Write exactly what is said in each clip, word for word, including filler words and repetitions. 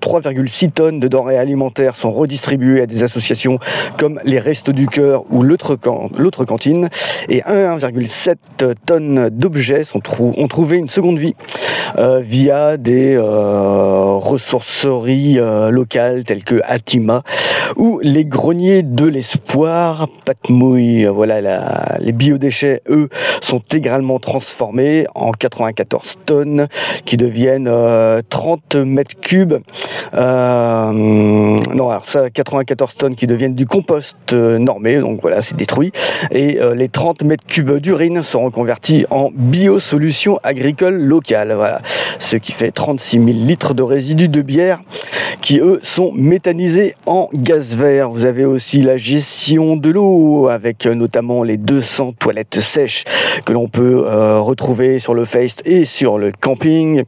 trois virgule six tonnes de denrées alimentaires sont redistribuées à des associations comme les Restos du Cœur ou l'autre, can- l'autre cantine, et un virgule sept tonnes d'objets sont trou- ont trouvé une seconde vie euh, via des euh, ressourceries euh, locales telles que Atima ou les greniers de l'espoir. Patmouille, voilà, la, les biodéchets, eux, sont également transformés en quatre-vingt-quatorze tonnes qui deviennent euh, trente mètres cubes. Euh, non, alors ça, quatre-vingt-quatorze tonnes qui deviennent du compost euh, normé, donc voilà, c'est détruit. Et euh, les trente mètres cubes d'urine seront convertis en biosolutions agricoles locales. Voilà, ce qui fait trente-six mille litres de résidus de bière qui, eux, sont méthanisés en gaz vert. Vous avez aussi la gestion de l'eau, avec euh, notamment les deux cents toilettes sèches que l'on peut euh, retrouver sur le Feist et sur le camping,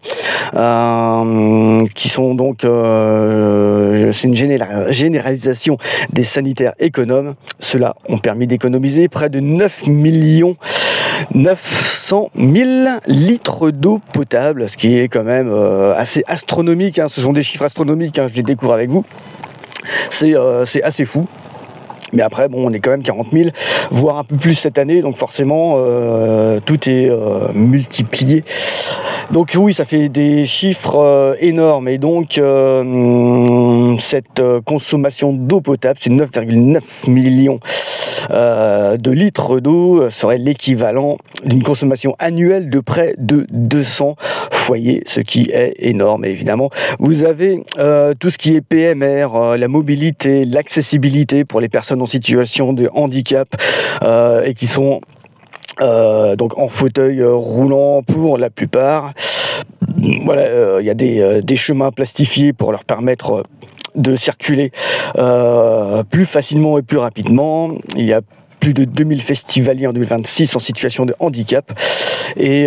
euh, qui sont donc, euh, c'est une généra- généralisation des sanitaires économes. Ceux-là ont permis d'économiser près de neuf millions neuf cent mille litres d'eau potable, ce qui est quand même euh, assez astronomique, hein. Ce sont des chiffres astronomiques, hein, je les découvre avec vous. C'est, euh, c'est assez fou. Mais après, bon, on est quand même quarante mille, voire un peu plus cette année, donc forcément, euh, tout est euh, multiplié. Donc oui, ça fait des chiffres euh, énormes. Et donc, euh, cette euh, consommation d'eau potable, c'est neuf virgule neuf millions euh, de litres d'eau, serait l'équivalent d'une consommation annuelle de près de deux cents foyers, ce qui est énorme. Et évidemment, vous avez euh, tout ce qui est P M R, euh, la mobilité, l'accessibilité pour les personnes en situation de handicap euh, et qui sont euh, donc en fauteuil euh, roulant pour la plupart. Voilà, euh, il y a des, euh, des chemins plastifiés pour leur permettre euh, de circuler euh, plus facilement et plus rapidement. Il y a plus de deux mille festivaliers en deux mille vingt-six en situation de handicap. Et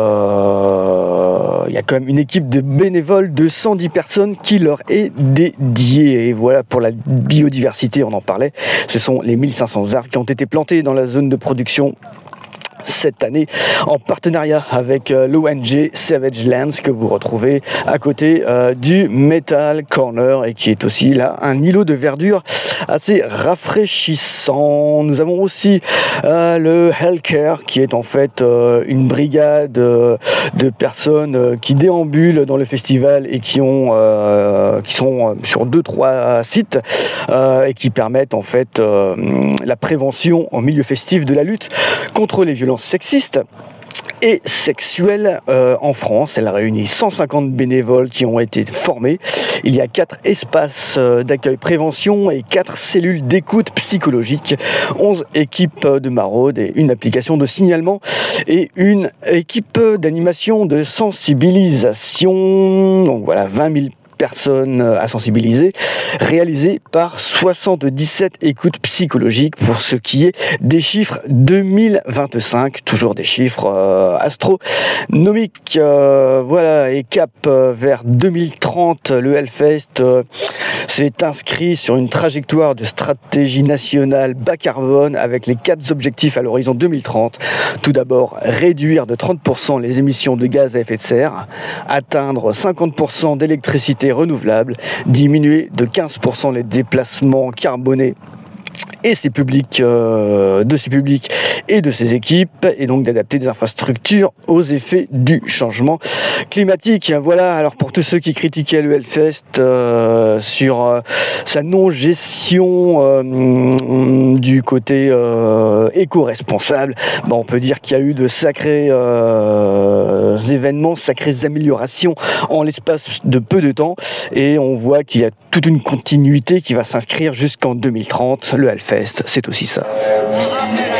euh, il y a quand même une équipe de bénévoles de cent dix personnes qui leur est dédiée. Et voilà, pour la biodiversité, on en parlait, ce sont les mille cinq cents arbres qui ont été plantés dans la zone de production cette année, en partenariat avec euh, l'O N G Savage Lands, que vous retrouvez à côté euh, du Metal Corner, et qui est aussi là un îlot de verdure assez rafraîchissant. Nous avons aussi euh, le Hellcare, qui est en fait euh, une brigade euh, de personnes euh, qui déambulent dans le festival et qui ont euh, qui sont euh, sur deux trois sites euh, et qui permettent en fait euh, la prévention en milieu festif de la lutte contre les violences sexistes et sexuelle euh, en France. Elle a réuni cent cinquante bénévoles qui ont été formés. Il y a quatre espaces euh, d'accueil prévention et quatre cellules d'écoute psychologique, onze équipes de maraude et une application de signalement et une équipe d'animation de sensibilisation. Donc voilà, vingt mille personnes à sensibiliser, réalisées par soixante-dix-sept écoutes psychologiques pour ce qui est des chiffres deux mille vingt-cinq, toujours des chiffres euh, astronomiques. Euh, voilà, et cap euh, vers deux mille trente, le Hellfest euh, s'est inscrit sur une trajectoire de stratégie nationale bas carbone avec les quatre objectifs à l'horizon deux mille trente. Tout d'abord, réduire de trente pour cent les émissions de gaz à effet de serre, atteindre cinquante pour cent d'électricité renouvelable, diminuer de quinze pour cent les déplacements carbonés et ses publics, euh, de ses publics et de ses équipes, et donc d'adapter des infrastructures aux effets du changement climatique. Voilà, alors pour tous ceux qui critiquaient le Hellfest euh, sur euh, sa non-gestion euh, du côté euh, éco-responsable, ben on peut dire qu'il y a eu de sacrés euh, événements, sacrées améliorations en l'espace de peu de temps, et on voit qu'il y a toute une continuité qui va s'inscrire jusqu'en deux mille trente. Le Hellfest, c'est aussi ça.